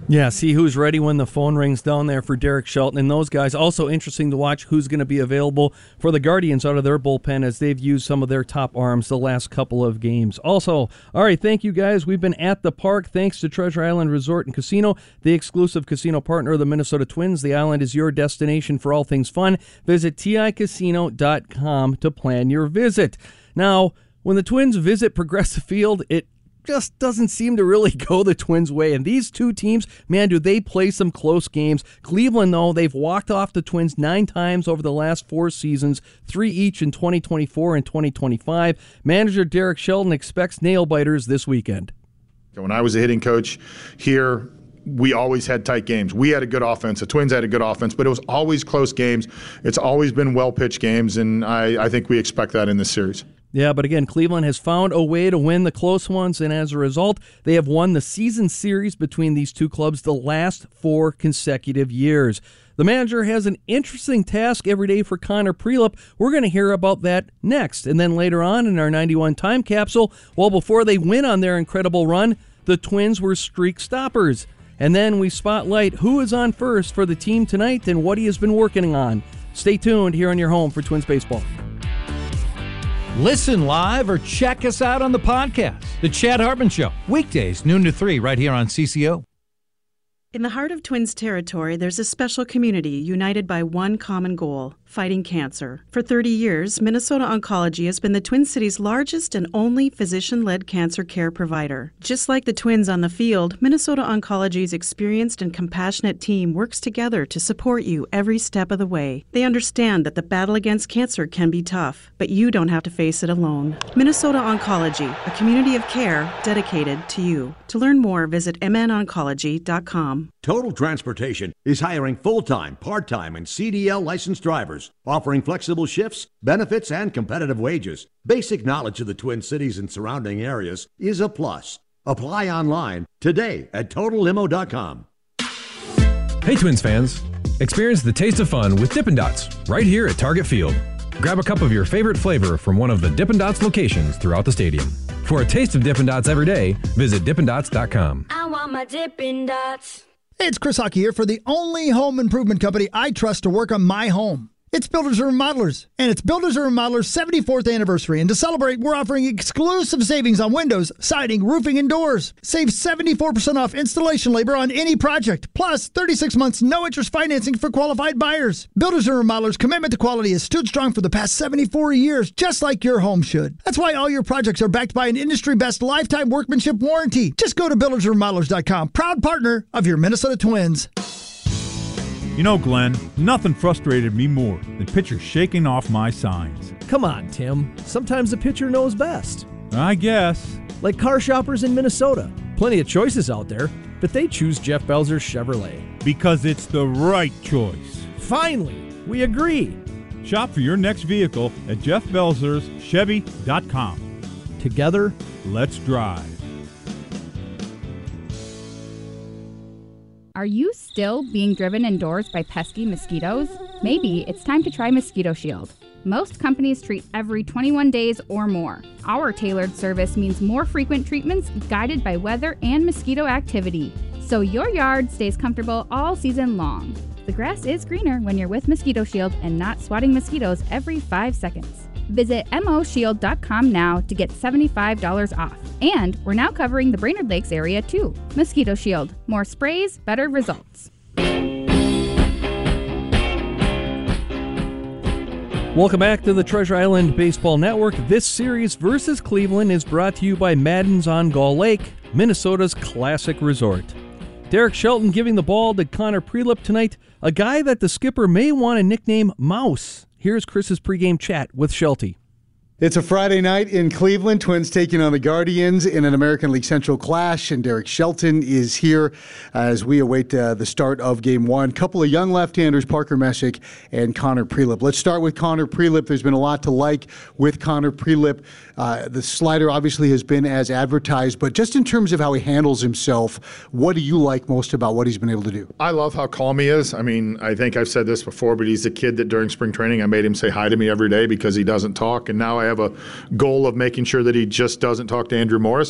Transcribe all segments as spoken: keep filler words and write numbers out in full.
Yeah, see who's ready when the phone rings down there for Derek Shelton and those guys. Also interesting to watch who's going to be available for the Guardians out of their bullpen as they've used some of their top arms the last couple of games. Also, all right, thank you guys. We've been at the park thanks to Treasure Island Resort and Casino, the exclusive casino partner of the Minnesota Twins. The island is your destination for all things fun. Visit T I casino dot com to plan your visit. Now, when the Twins visit Progressive Field, it just doesn't seem to really go the Twins' way. And these two teams, man, do they play some close games. Cleveland, though, they've walked off the Twins nine times over the last four seasons, three each in twenty twenty-four and twenty twenty-five. Manager Derek Shelton expects nail-biters this weekend. When I was a hitting coach here, we always had tight games. We had a good offense. The Twins had a good offense, but it was always close games. It's always been well-pitched games, and I, I think we expect that in this series. Yeah, but again, Cleveland has found a way to win the close ones, and as a result, they have won the season series between these two clubs the last four consecutive years. The manager has an interesting task every day for Connor Prielipp. We're going to hear about that next. And then later on in our ninety-one time capsule, well, before they went on their incredible run, the Twins were streak stoppers. And then we spotlight who is on first for the team tonight and what he has been working on. Stay tuned here on your home for Twins Baseball. Listen live or check us out on the podcast. The Chad Hartman Show, weekdays, noon to three, right here on C C O. In the heart of Twins territory, there's a special community united by one common goal, fighting cancer. For thirty years, Minnesota Oncology has been the Twin Cities' largest and only physician-led cancer care provider. Just like the Twins on the field, Minnesota Oncology's experienced and compassionate team works together to support you every step of the way. They understand that the battle against cancer can be tough, but you don't have to face it alone. Minnesota Oncology, a community of care dedicated to you. To learn more, visit m n oncology dot com. Total Transportation is hiring full-time, part-time, and C D L licensed drivers, offering flexible shifts, benefits, and competitive wages. Basic knowledge of the Twin Cities and surrounding areas is a plus. Apply online today at total limo dot com. Hey Twins fans, experience the taste of fun with Dippin' Dots right here at Target Field. Grab a cup of your favorite flavor from one of the Dippin' Dots locations throughout the stadium. For a taste of Dippin' Dots every day, visit dippin dots dot com. I want my Dippin' Dots. Hey, it's Chris Hockey here for the only home improvement company I trust to work on my home. It's Builders and Remodelers, and it's Builders and Remodelers' seventy-fourth anniversary. And to celebrate, we're offering exclusive savings on windows, siding, roofing, and doors. Save seventy-four percent off installation labor on any project, plus thirty-six months no-interest financing for qualified buyers. Builders and Remodelers' commitment to quality has stood strong for the past seventy-four years, just like your home should. That's why all your projects are backed by an industry-best lifetime workmanship warranty. Just go to builders and remodelers dot com, proud partner of your Minnesota Twins. You know, Glenn, nothing frustrated me more than pitchers shaking off my signs. Come on, Tim. Sometimes the pitcher knows best. I guess. Like car shoppers in Minnesota. Plenty of choices out there, but they choose Jeff Belzer's Chevrolet. Because it's the right choice. Finally, we agree. Shop for your next vehicle at jeff belzers chevy dot com. Together, let's drive. Are you still being driven indoors by pesky mosquitoes? Maybe it's time to try Mosquito Shield. Most companies treat every twenty-one days or more. Our tailored service means more frequent treatments guided by weather and mosquito activity, so your yard stays comfortable all season long. The grass is greener when you're with Mosquito Shield and not swatting mosquitoes every five seconds. Visit m o shield dot com now to get seventy-five dollars off. And we're now covering the Brainerd Lakes area too. Mosquito Shield. More sprays, better results. Welcome back to the Treasure Island Baseball Network. This series versus Cleveland is brought to you by Madden's on Gull Lake, Minnesota's classic resort. Derek Shelton giving the ball to Connor Prielipp tonight, a guy that the skipper may want to nickname Mouse. Here's Chris's pregame chat with Shelty. It's a Friday night in Cleveland. Twins taking on the Guardians in an American League Central clash, and Derek Shelton is here as we await uh, the start of Game One. Couple of young left-handers, Parker Messick and Connor Prielipp. Let's start with Connor Prielipp. There's been a lot to like with Connor Prielipp. Uh, the slider obviously has been as advertised, but just in terms of how he handles himself, what do you like most about what he's been able to do? I love how calm he is. I mean, I think I've said this before, but he's a kid that during spring training I made him say hi to me every day because he doesn't talk, and now I have a goal of making sure that he just doesn't talk to Andrew Morris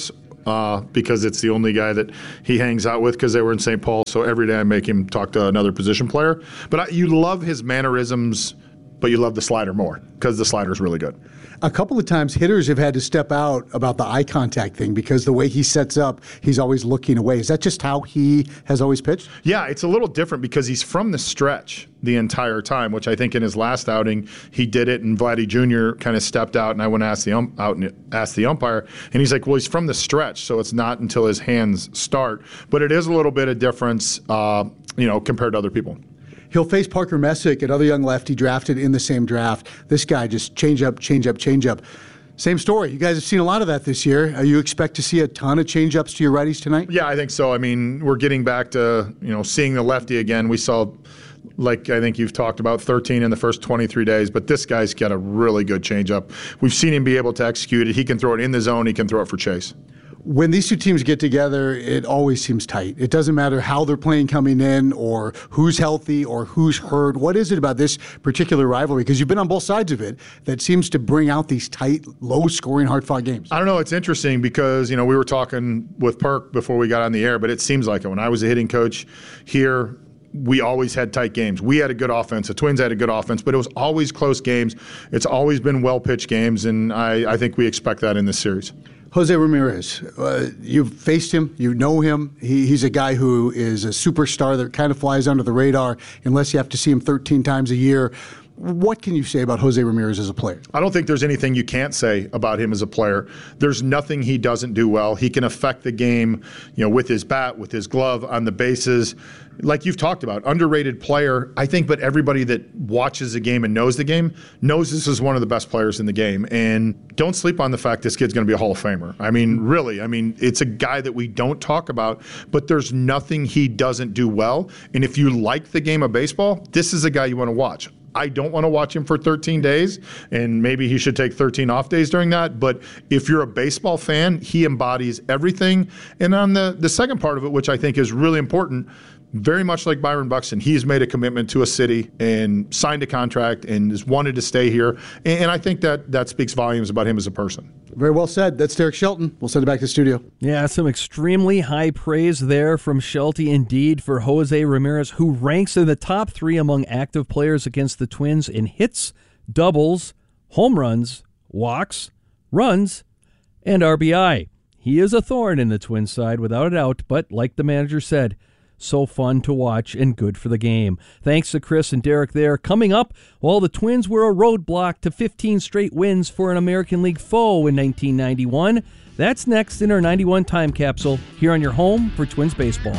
uh, because it's the only guy that he hangs out with because they were in Saint Paul. So every day I make him talk to another position player. But I, you love his mannerisms, but you love the slider more because the slider is really good. A couple of times hitters have had to step out about the eye contact thing because the way he sets up, he's always looking away. Is that just how he has always pitched? Yeah, it's a little different because he's from the stretch the entire time, which I think in his last outing he did it, and Vladdy Junior kind of stepped out, and I went to ask the um, out and asked the umpire, and he's like, "Well, he's from the stretch, so it's not until his hands start." But it is a little bit of difference, uh, you know, compared to other people. He'll face Parker Messick, another young lefty drafted in the same draft. This guy just change up, change up, change up. Same story. You guys have seen a lot of that this year. Uh, you expect to see a ton of change ups to your righties tonight? Yeah, I think so. I mean, we're getting back to, you know, seeing the lefty again. We saw, like I think you've talked about, thirteen in the first twenty-three days, but this guy's got a really good changeup. We've seen him be able to execute it. He can throw it in the zone. He can throw it for chase. When these two teams get together, it always seems tight. It doesn't matter how they're playing coming in or who's healthy or who's hurt. What is it about this particular rivalry? Because you've been on both sides of it that seems to bring out these tight, low-scoring, hard-fought games. I don't know. It's interesting because, you know, we were talking with Perk before we got on the air, but it seems like it. When I was a hitting coach here, we always had tight games. We had a good offense. The Twins had a good offense, but it was always close games. It's always been well-pitched games, and I, I think we expect that in this series. Jose Ramirez, uh, you've faced him, you know him. He, he's a guy who is a superstar that kind of flies under the radar unless you have to see him thirteen times a year. What can you say about Jose Ramirez as a player? I don't think there's anything you can't say about him as a player. There's nothing he doesn't do well. He can affect the game, you know, with his bat, with his glove, on the bases. Like you've talked about, underrated player, I think, but everybody that watches the game and knows the game knows this is one of the best players in the game. And don't sleep on the fact this kid's going to be a Hall of Famer. I mean, really, I mean, it's a guy that we don't talk about, but there's nothing he doesn't do well. And if you like the game of baseball, this is a guy you want to watch. I don't want to watch him for thirteen days, and maybe he should take thirteen off days during that. But if you're a baseball fan, he embodies everything. And on the, the second part of it, which I think is really important, very much like Byron Buxton, he's made a commitment to a city and signed a contract and has wanted to stay here. And, and I think that that speaks volumes about him as a person. Very well said. That's Derek Shelton. We'll send it back to the studio. Yeah, some extremely high praise there from Shelty indeed for Jose Ramirez, who ranks in the top three among active players against the Twins in hits, doubles, home runs, walks, runs, and R B I. He is a thorn in the Twins side without a doubt, but like the manager said, so fun to watch and good for the game. Thanks to Chris and Derek there. Coming up, well, the Twins were a roadblock to fifteen straight wins for an American League foe in nineteen ninety-one. That's next in our ninety-one Time Capsule here on your home for Twins baseball.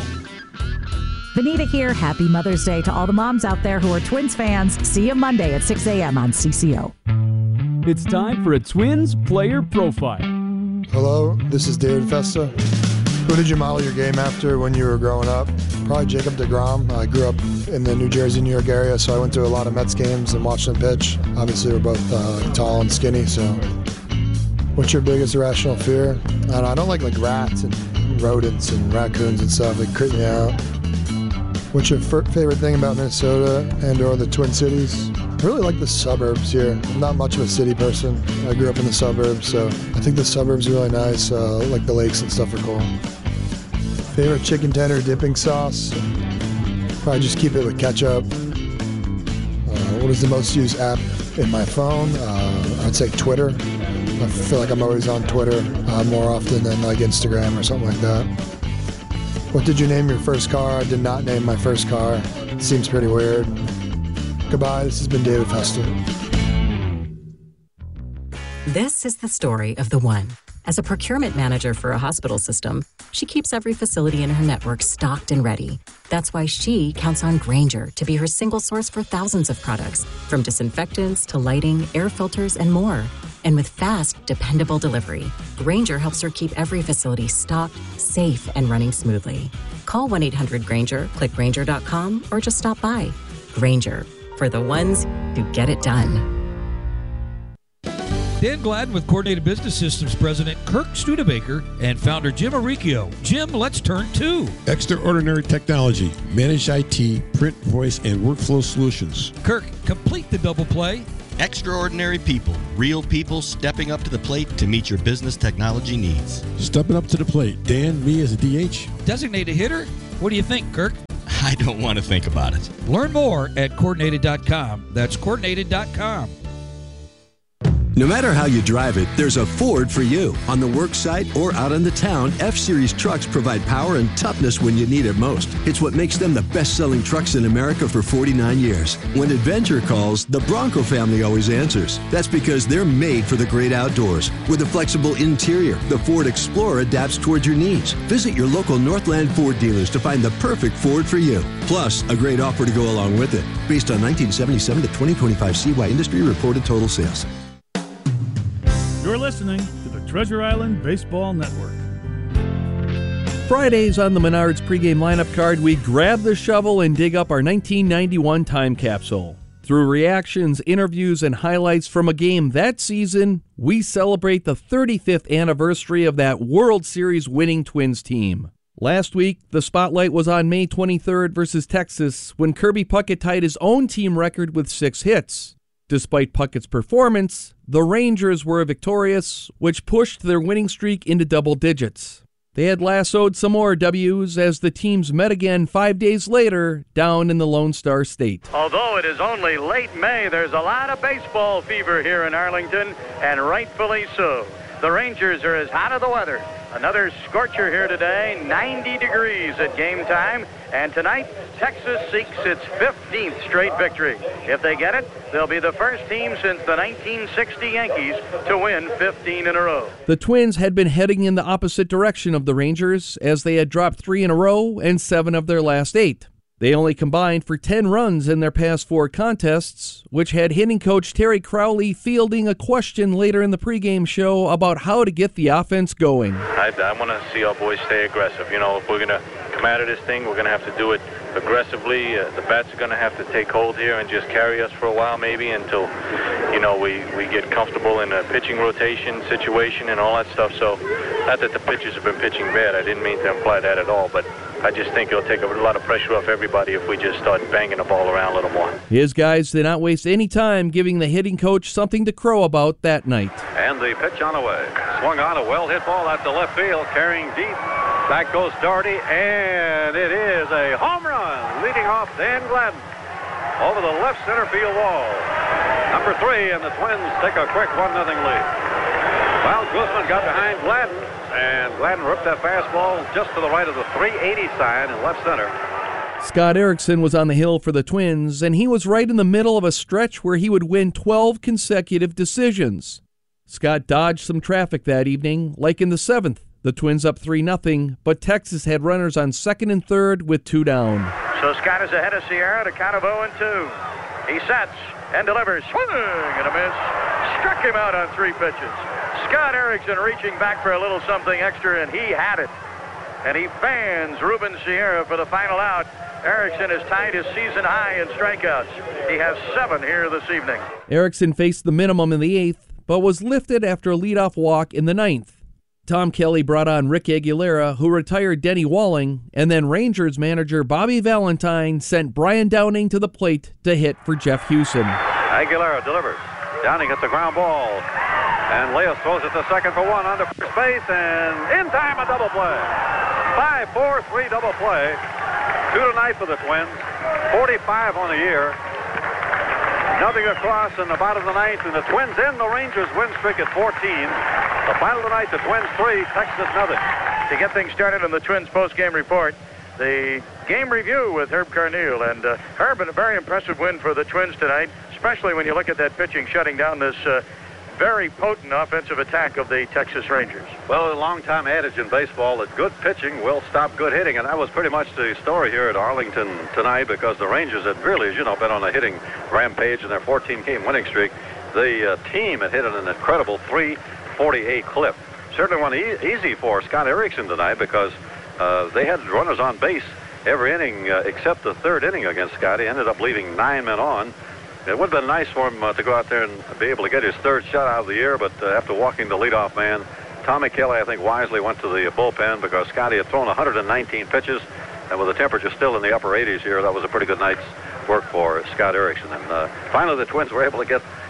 Vanita here. Happy Mother's Day to all the moms out there who are Twins fans. See you Monday at six a.m. on C C O. It's time for a Twins player profile. Hello, this is David Festa. Who did you model your game after when you were growing up? Probably Jacob deGrom. I grew up in the New Jersey, New York area, so I went to a lot of Mets games and watched them pitch. Obviously, we're both uh, tall and skinny, so what's your biggest irrational fear? I don't know, I don't like like rats and rodents and raccoons and stuff. They creep me out. What's your f- favorite thing about Minnesota and or the Twin Cities? I really like the suburbs here. I'm not much of a city person. I grew up in the suburbs, so I think the suburbs are really nice. Uh, like the lakes and stuff are cool. Favorite chicken tender dipping sauce? Probably just keep it with ketchup. Uh, what is the most used app in my phone? Uh, I'd say Twitter. I feel like I'm always on Twitter uh, more often than like Instagram or something like that. What did you name your first car? I did not name my first car. It seems pretty weird. Goodbye, this has been David Fester. This is the story of the one. As a procurement manager for a hospital system, she keeps every facility in her network stocked and ready. That's why she counts on Grainger to be her single source for thousands of products, from disinfectants to lighting, air filters, and more. And with fast, dependable delivery, Grainger helps her keep every facility stocked, safe, and running smoothly. Call one eight hundred Grainger, click Grainger dot com, or just stop by. Grainger, for the ones who get it done. Dan Gladden with Coordinated Business Systems President Kirk Studebaker and founder Jim Arricchio. Jim, let's turn to Extraordinary Technology, Managed I T, Print, Voice, and Workflow Solutions. Kirk, complete the double play. Extraordinary people, real people stepping up to the plate to meet your business technology needs. Stepping up to the plate. Dan, me as a D H. Designated hitter? What do you think, Kirk? I don't want to think about it. Learn more at coordinated dot com. That's coordinated dot com. No matter how you drive it, there's a Ford for you. On the work site or out in the town, F-Series trucks provide power and toughness when you need it most. It's what makes them the best-selling trucks in America for forty-nine years. When adventure calls, the Bronco family always answers. That's because they're made for the great outdoors. With a flexible interior, the Ford Explorer adapts towards your needs. Visit your local Northland Ford dealers to find the perfect Ford for you. Plus, a great offer to go along with it. Based on nineteen seventy-seven to twenty twenty-five C Y Industry reported total sales. You're listening to the Treasure Island Baseball Network. Fridays on the Menards pregame lineup card, we grab the shovel and dig up our nineteen ninety-one time capsule. Through reactions, interviews, and highlights from a game that season, we celebrate the thirty-fifth anniversary of that World Series winning Twins team. Last week, the spotlight was on May twenty-third versus Texas when Kirby Puckett tied his own team record with six hits. Despite Puckett's performance, the Rangers were victorious, which pushed their winning streak into double digits. They had lassoed some more W's as the teams met again five days later down in the Lone Star State. Although it is only late May, there's a lot of baseball fever here in Arlington, and rightfully so. The Rangers are as hot as the weather. Another scorcher here today, ninety degrees at game time. And tonight, Texas seeks its fifteenth straight victory. If they get it, they'll be the first team since the nineteen sixty Yankees to win fifteen in a row. The Twins had been heading in the opposite direction of the Rangers as they had dropped three in a row and seven of their last eight. They only combined for ten runs in their past four contests, which had hitting coach Terry Crowley fielding a question later in the pregame show about how to get the offense going. I, I want to see our boys stay aggressive. You know, if we're going to come out of this thing, we're going to have to do it aggressively. Uh, the bats are going to have to take hold here and just carry us for a while maybe until, you know, we, we get comfortable in a pitching rotation situation and all that stuff. So, not that the pitchers have been pitching bad. I didn't mean to imply that at all, but I just think it'll take a lot of pressure off everybody if we just start banging the ball around a little more. His guys did not waste any time giving the hitting coach something to crow about that night. And the pitch on the way. Swung on a well-hit ball out to left field, carrying deep. Back goes Doherty, and it is a home run, leading off Dan Gladden over the left center field wall. Number three, and the Twins take a quick one nothing lead. Well, Guzman got behind Gladden, and Gladden ripped that fastball just to the right of the three eighty sign in left center. Scott Erickson was on the hill for the Twins, and he was right in the middle of a stretch where he would win twelve consecutive decisions. Scott dodged some traffic that evening, like in the seventh. The Twins up three nothing, but Texas had runners on second and third with two down. So Scott is ahead of Sierra to count of oh and two. He sets and delivers. Swing and a miss. Struck him out on three pitches. Scott Erickson reaching back for a little something extra, and he had it. And he fans Ruben Sierra for the final out. Erickson has tied his season high in strikeouts. He has seven here this evening. Erickson faced the minimum in the eighth, but was lifted after a leadoff walk in the ninth. Tom Kelly brought on Rick Aguilera, who retired Denny Walling, and then Rangers manager Bobby Valentine sent Brian Downing to the plate to hit for Jeff Hewson. Aguilera delivers. Downing hits the ground ball. And Leos throws it to second for one on to first base, and in time a double play. five four three double play. Two tonight for the Twins. forty-five on the year. Nothing across in the bottom of the ninth, and the Twins end the Rangers win streak at fourteen. The final tonight, the Twins three, Texas nothing. To get things started on the Twins post-game report, the game review with Herb Carneal. And uh, Herb, a very impressive win for the Twins tonight, especially when you look at that pitching shutting down this uh, very potent offensive attack of the Texas Rangers. Well, a long-time adage in baseball that good pitching will stop good hitting, and that was pretty much the story here at Arlington tonight, because the Rangers had really, as you know, been on a hitting rampage in their fourteen game winning streak. The uh, team had hit an incredible three forty-eight clip. Certainly wasn't e- easy for Scott Erickson tonight, because uh, they had runners on base every inning uh, except the third inning against Scotty. Ended up leaving nine men on. It would have been nice for him uh, to go out there and be able to get his third shutout of the year, but uh, after walking the leadoff man, Tommy Kelly, I think, wisely went to the bullpen, because Scotty had thrown one hundred nineteen pitches, and with the temperature still in the upper eighties here, that was a pretty good night's work for Scott Erickson. And uh, finally, the Twins were able to get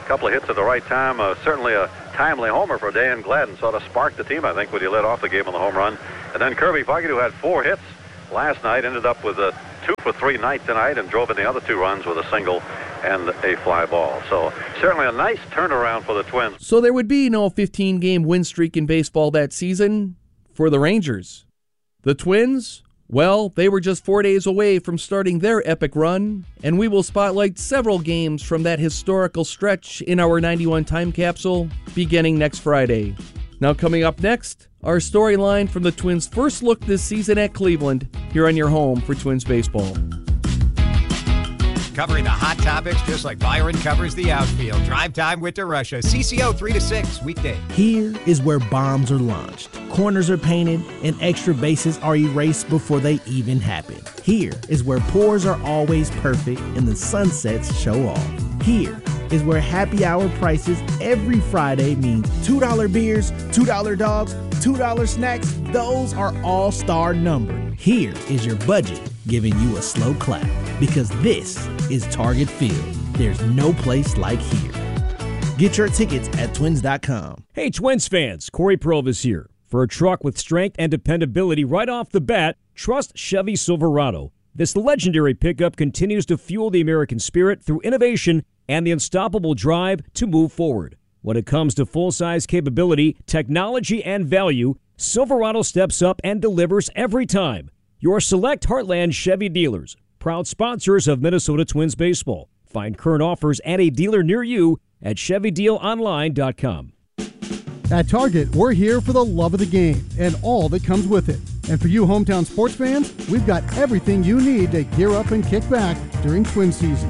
couple of hits at the right time. Uh, certainly a timely homer for Dan Gladden. Sort of sparked the team, I think, when he led off the game on the home run. And then Kirby Puckett, who had four hits last night, ended up with a two for three night tonight and drove in the other two runs with a single and a fly ball. So certainly a nice turnaround for the Twins. So there would be no fifteen-game win streak in baseball that season for the Rangers. The Twins, well, they were just four days away from starting their epic run, and we will spotlight several games from that historical stretch in our ninety-one Time Capsule beginning next Friday. Now coming up next, our storyline from the Twins' first look this season at Cleveland, here on your home for Twins baseball. Covering the hot topics just like Byron covers the outfield. Drive Time with DeRusha. C C O three to six, weekday. Here is where bombs are launched, corners are painted, and extra bases are erased before they even happen. Here is where pours are always perfect and the sunsets show off. Here is where happy hour prices every Friday means two dollar beers, two dollar dogs, two dollar snacks. Those are all star numbered. Here is your budget giving you a slow clap, because this is Target Field. There's no place like here. Get your tickets at twins dot com. Hey, Twins fans, Corey Provis here. For a truck with strength and dependability right off the bat, trust Chevy Silverado. This legendary pickup continues to fuel the American spirit through innovation and the unstoppable drive to move forward. When it comes to full-size capability, technology, and value, Silverado steps up and delivers every time. Your select Heartland Chevy dealers, proud sponsors of Minnesota Twins baseball. Find current offers and a dealer near you at chevy deal online dot com. At Target, we're here for the love of the game and all that comes with it. And for you hometown sports fans, we've got everything you need to gear up and kick back during Twin season.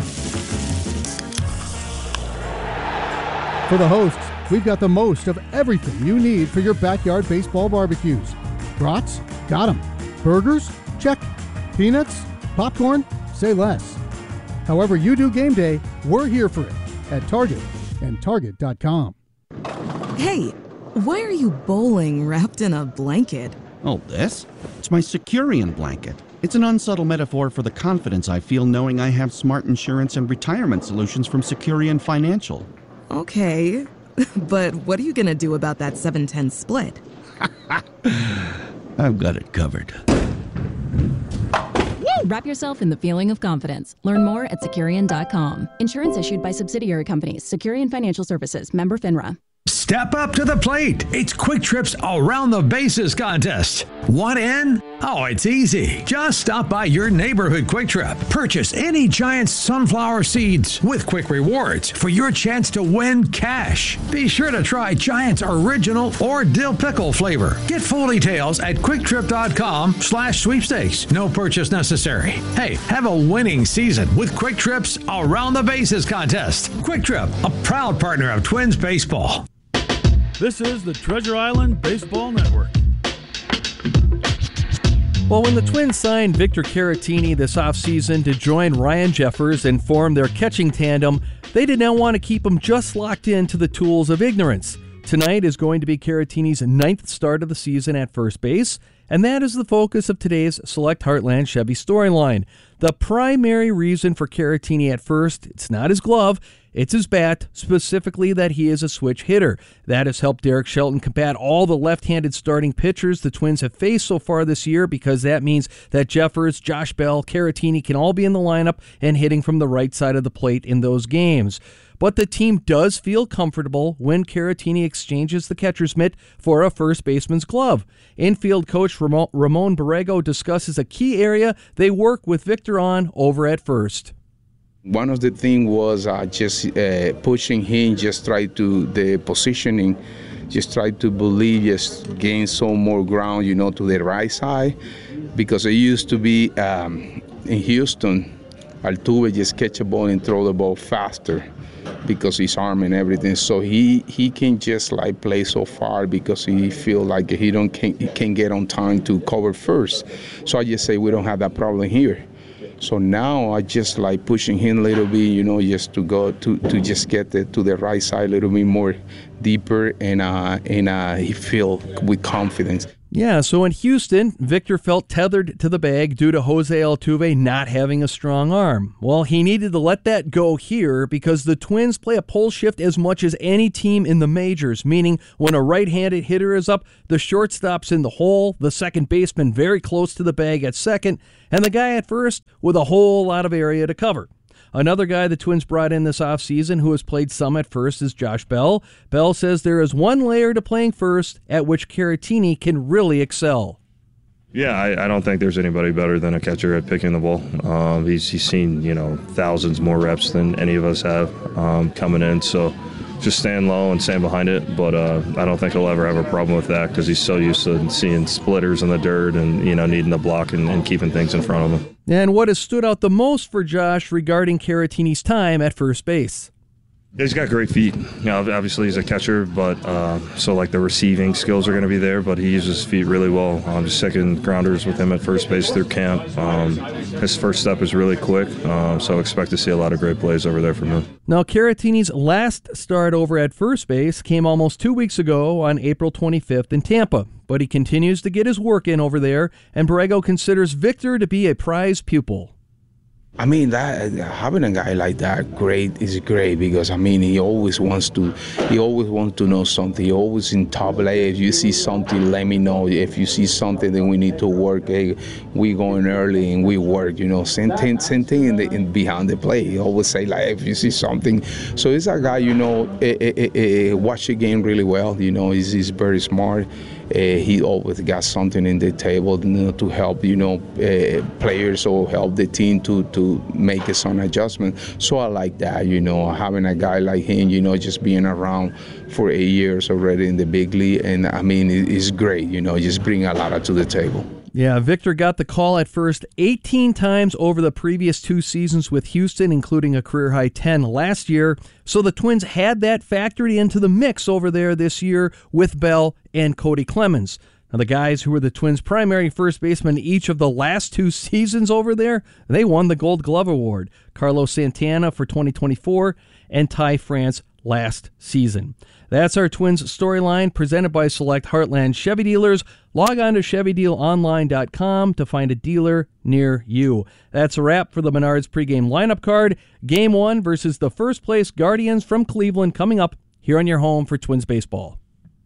For the hosts, we've got the most of everything you need for your backyard baseball barbecues. Brats? Got 'em. Burgers? Check. Peanuts? Popcorn? Say less. However you do game day, we're here for it at Target and target dot com. Hey, why are you bowling wrapped in a blanket? Oh, this? It's my Securian blanket. It's an unsubtle metaphor for the confidence I feel knowing I have smart insurance and retirement solutions from Securian Financial. Okay, but what are you going to do about that seven ten split? I've got it covered. Wrap yourself in the feeling of confidence. Learn more at Securian dot com. Insurance issued by subsidiary companies. Securian Financial Services. Member FINRA. Step up to the plate. It's Quick Trip's Around the Bases contest. Want in? Oh, it's easy. Just stop by your neighborhood Quick Trip. Purchase any Giant sunflower seeds with Quick Rewards for your chance to win cash. Be sure to try Giant's original or dill pickle flavor. Get full details at quick trip dot com slash sweepstakes. No purchase necessary. Hey, have a winning season with Quick Trip's Around the Bases contest. Quick Trip, a proud partner of Twins baseball. This is the Treasure Island Baseball Network. Well, when the Twins signed Victor Caratini this offseason to join Ryan Jeffers and form their catching tandem, they did not want to keep him just locked into the tools of ignorance. Tonight is going to be Caratini's ninth start of the season at first base, and that is the focus of today's Select Heartland Chevy storyline. The primary reason for Caratini at first, it's not his glove, it's his bat, specifically that he is a switch hitter. That has helped Derek Shelton combat all the left-handed starting pitchers the Twins have faced so far this year, because that means that Jeffers, Josh Bell, Caratini can all be in the lineup and hitting from the right side of the plate in those games. But the team does feel comfortable when Caratini exchanges the catcher's mitt for a first baseman's glove. Infield coach Ramon Borrego discusses a key area they work with Victor on over at first. One of the things was uh, just uh, pushing him, just try to, the positioning, just try to believe, just gain some more ground, you know, to the right side. Because it used to be um, in Houston, Altuve just catch a ball and throw the ball faster because his arm and everything. So he, he can just like play so far because he feel like he don't can, he can get on time to cover first. So I just say we don't have that problem here. So now I just like pushing him a little bit, you know, just to go to, to just get the, to the right side a little bit more deeper, and uh, and uh, he feel with confidence. Yeah, so in Houston, Victor felt tethered to the bag due to Jose Altuve not having a strong arm. Well, he needed to let that go here because the Twins play a pole shift as much as any team in the majors, meaning when a right-handed hitter is up, the shortstop's in the hole, the second baseman very close to the bag at second, and the guy at first with a whole lot of area to cover. Another guy the Twins brought in this offseason who has played some at first is Josh Bell. Bell says there is one layer to playing first at which Caratini can really excel. Yeah, I, I don't think there's anybody better than a catcher at picking the ball. Um, he's, he's seen, you know, thousands more reps than any of us have um, coming in, so just stand low and stand behind it. But uh, I don't think he'll ever have a problem with that because he's so used to seeing splitters in the dirt and, you know, needing to block and, and keeping things in front of him. And what has stood out the most for Josh regarding Caratini's time at first base? He's got great feet. You know, obviously, he's a catcher, but uh, so like the receiving skills are going to be there. But he uses his feet really well. I'm just second grounders with him at first base through camp. Um, his first step is really quick, um, so expect to see a lot of great plays over there from him. Now, Caratini's last start over at first base came almost two weeks ago on April twenty-fifth in Tampa. But he continues to get his work in over there, and Borrego considers Victor to be a prize pupil. I mean, that having a guy like that great is great because I mean he always wants to he always wants to know something. He always in top. Like if you see something, let me know. If you see something that we need to work, hey, we going early and we work. You know, same thing, same thing in the in behind the play. He always say like if you see something. So he's a guy, you know, eh, eh, eh, watch the game really well. You know, he's he's very smart. Uh, he always got something in the table, you know, to help, you know, uh, players or help the team to, to make some adjustment. So I like that, you know, having a guy like him, you know, just being around for eight years already in the big league. And I mean, it, it's great, you know, just bring a lot to the table. Yeah, Victor got the call at first eighteen times over the previous two seasons with Houston, including a career-high ten last year. So the Twins had that factored into the mix over there this year with Bell and Cody Clemens. Now, the guys who were the Twins' primary first baseman each of the last two seasons over there, they won the Gold Glove Award. Carlos Santana for twenty twenty-four and Ty France last season. That's our Twins storyline presented by Select Heartland Chevy Dealers. Log on to Chevy Deal Online dot com to find a dealer near you. That's a wrap for the Menards pregame lineup card. Game one versus the first place Guardians from Cleveland coming up here on your home for Twins baseball.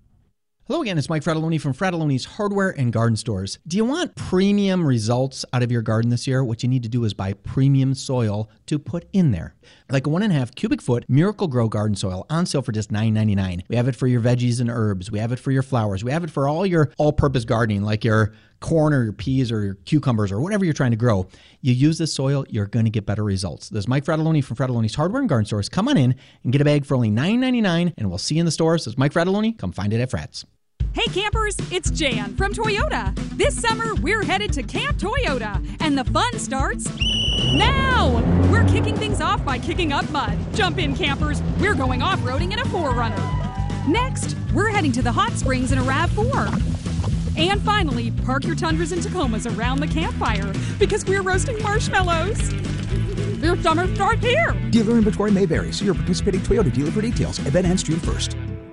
Hello again, it's Mike Fratelloni from Fratelloni's Hardware and Garden Stores. Do you want premium results out of your garden this year? What you need to do is buy premium soil to put in there. Like a one and a half cubic foot Miracle Grow garden soil on sale for just nine ninety-nine. We have it for your veggies and herbs. We have it for your flowers. We have it for all your all-purpose gardening, like your corn or your peas or your cucumbers or whatever you're trying to grow. You use this soil, you're going to get better results. This is Mike Fratelloni from Fratelloni's Hardware and Garden Stores. Come on in and get a bag for only nine ninety-nine, and we'll see you in the stores. This is Mike Fratelloni. Come find it at Frats. Hey campers, it's Jan from Toyota. This summer, we're headed to Camp Toyota, and the fun starts now! We're kicking things off by kicking up mud. Jump in, campers. We're going off-roading in a four runner. Next, we're heading to the hot springs in a RAV four. And finally, park your Tundras and Tacomas around the campfire because we're roasting marshmallows. Your summer starts here! Dealer inventory may vary. See your participating Toyota dealer for details. Event ends June first.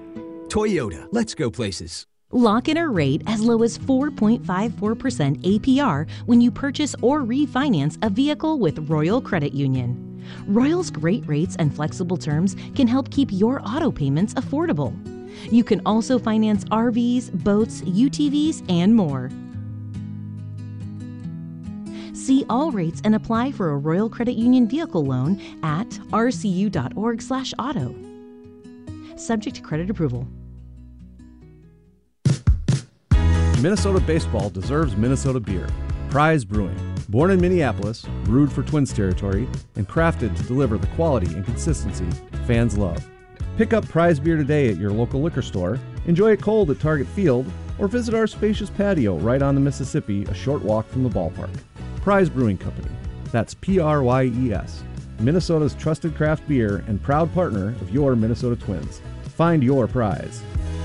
Toyota, let's go places. Lock in a rate as low as four point five four percent A P R when you purchase or refinance a vehicle with Royal Credit Union. Royal's great rates and flexible terms can help keep your auto payments affordable. You can also finance R Vs, boats, U T Vs, and more. See all rates and apply for a Royal Credit Union vehicle loan at r c u dot org slash auto. Subject to credit approval. Minnesota baseball deserves Minnesota beer. Prize Brewing. Born in Minneapolis, brewed for Twins territory, and crafted to deliver the quality and consistency fans love. Pick up Prize beer today at your local liquor store, enjoy it cold at Target Field, or visit our spacious patio right on the Mississippi, a short walk from the ballpark. Prize Brewing Company. That's P R Y E S. Minnesota's trusted craft beer and proud partner of your Minnesota Twins. Find your prize.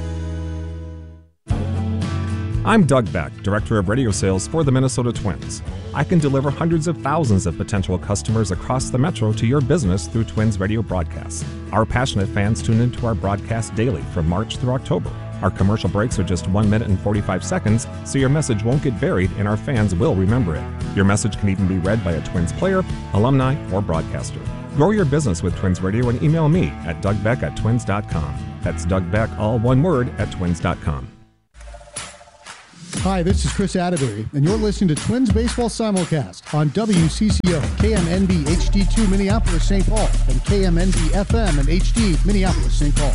I'm Doug Beck, Director of Radio Sales for the Minnesota Twins. I can deliver hundreds of thousands of potential customers across the metro to your business through Twins radio broadcasts. Our passionate fans tune into our broadcast daily from March through October. Our commercial breaks are just one minute and forty-five seconds, so your message won't get buried and our fans will remember it. Your message can even be read by a Twins player, alumni, or broadcaster. Grow your business with Twins Radio and email me at doug beck at twins dot com. That's Doug Beck, all one word, at twins dot com. Hi, this is Chris Atterbury, and you're listening to Twins Baseball Simulcast on W C C O, K M N B H D two Minneapolis, Saint Paul, and K M N B F M and H D Minneapolis, Saint Paul.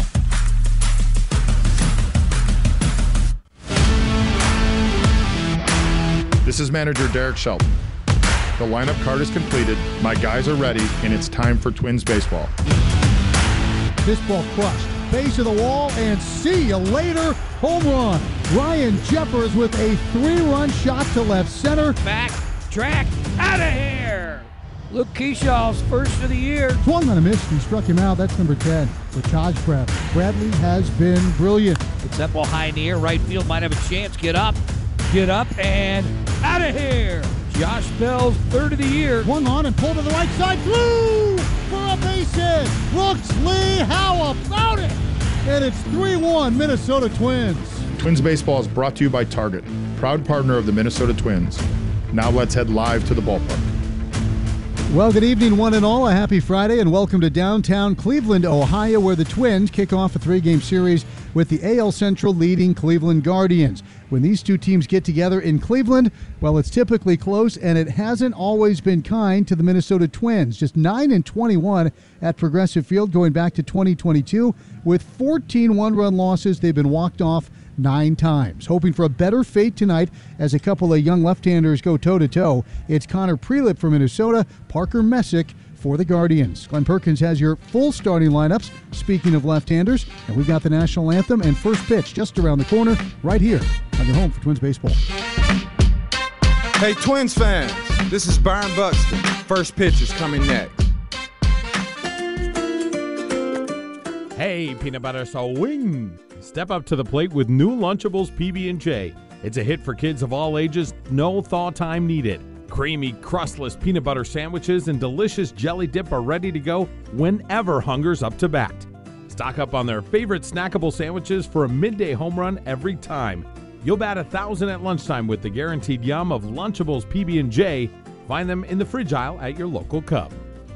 This is manager Derek Shelton. The lineup card is completed, my guys are ready, and it's time for Twins baseball. This ball crushed. Base of the wall, and see you later. Home run. Ryan Jeffers with a three-run shot to left center. Back, track, out of here. Luke Keeshaw's first of the year. Swung on a miss and struck him out. That's number ten for Taj Bradley. Bradley has been brilliant. It's that ball high in the air. Right field might have a chance. Get up, get up, and out of here. Josh Bell's third of the year. Swung on and pulled to the right side. Blue for a base hit. Brooks Lee, how about it? And it's three one Minnesota Twins. Twins baseball is brought to you by Target, proud partner of the Minnesota Twins. Now let's head live to the ballpark. Well, good evening, one and all. A happy Friday, and welcome to downtown Cleveland, Ohio, where the Twins kick off a three-game series with the A L Central leading Cleveland Guardians. When these two teams get together in Cleveland, well, it's typically close, and it hasn't always been kind to the Minnesota Twins. Just nine and twenty-one at Progressive Field going back to twenty twenty-two. With fourteen one-run losses, they've been walked off nine times. Hoping for a better fate tonight as a couple of young left-handers go toe-to-toe. It's Connor Prelip from Minnesota, Parker Messick for the Guardians. Glenn Perkins has your full starting lineups, speaking of left-handers, and we've got the national anthem and first pitch just around the corner right here on your home for Twins baseball. Hey, Twins fans, this is Byron Buxton. First pitch is coming next. Hey, peanut butter swing. Step up to the plate with new Lunchables P B and J. It's a hit for kids of all ages, no thaw time needed. Creamy, crustless peanut butter sandwiches and delicious jelly dip are ready to go whenever hunger's up to bat. Stock up on their favorite snackable sandwiches for a midday home run every time. You'll bat a thousand at lunchtime with the guaranteed yum of Lunchables P B and J. Find them in the fridge aisle at your local Cub.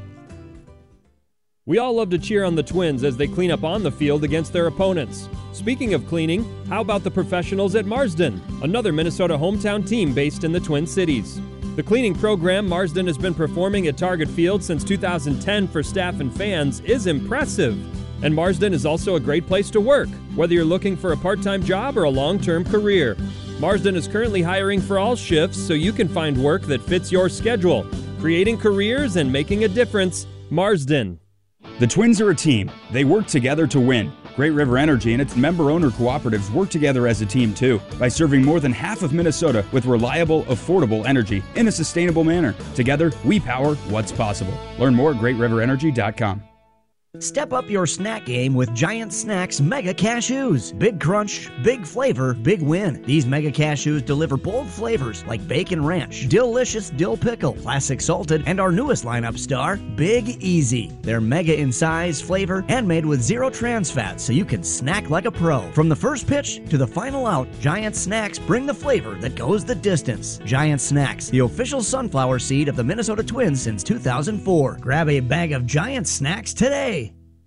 We all love to cheer on the Twins as they clean up on the field against their opponents. Speaking of cleaning, how about the professionals at Marsden, another Minnesota hometown team based in the Twin Cities? The cleaning program Marsden has been performing at Target Field since two thousand ten for staff and fans is impressive. And Marsden is also a great place to work, whether you're looking for a part-time job or a long-term career. Marsden is currently hiring for all shifts so you can find work that fits your schedule. Creating careers and making a difference, Marsden. The Twins are a team. They work together to win. Great River Energy and its member-owner cooperatives work together as a team, too, by serving more than half of Minnesota with reliable, affordable energy in a sustainable manner. Together, we power what's possible. Learn more at great river energy dot com. Step up your snack game with Giant Snacks Mega Cashews. Big crunch, big flavor, big win. These Mega Cashews deliver bold flavors like bacon ranch, delicious dill pickle, classic salted, and our newest lineup star, Big Easy. They're mega in size, flavor, and made with zero trans fats so you can snack like a pro. From the first pitch to the final out, Giant Snacks bring the flavor that goes the distance. Giant Snacks, the official sunflower seed of the Minnesota Twins since two thousand four. Grab a bag of Giant Snacks today.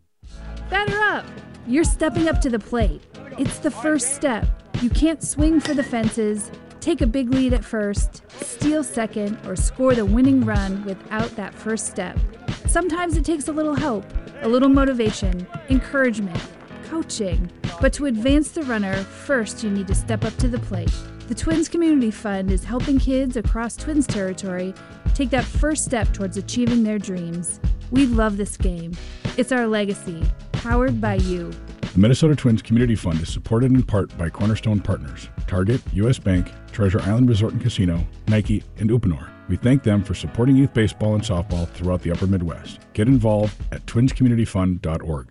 Batter up! You're stepping up to the plate. It's the first step. You can't swing for the fences, take a big lead at first, steal second, or score the winning run without that first step. Sometimes it takes a little help, a little motivation, encouragement, coaching. But to advance the runner, first you need to step up to the plate. The Twins Community Fund is helping kids across Twins territory take that first step towards achieving their dreams. We love this game. It's our legacy, powered by you. The Minnesota Twins Community Fund is supported in part by Cornerstone Partners, Target, U S Bank, Treasure Island Resort and Casino, Nike, and Uponor. We thank them for supporting youth baseball and softball throughout the upper Midwest. Get involved at twins community fund dot org.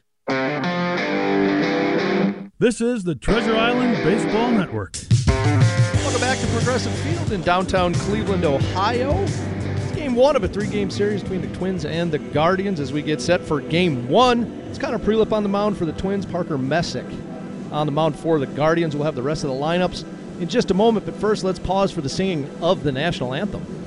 This is the Treasure Island Baseball Network. Welcome back to Progressive Field in downtown Cleveland, Ohio. It's game one of a three-game series between the Twins and the Guardians as we get set for game one. It's Connor Prelip on the mound for the Twins, Parker Messick on the mound for the Guardians. We'll have the rest of the lineups in just a moment, but first let's pause for the singing of the national anthem.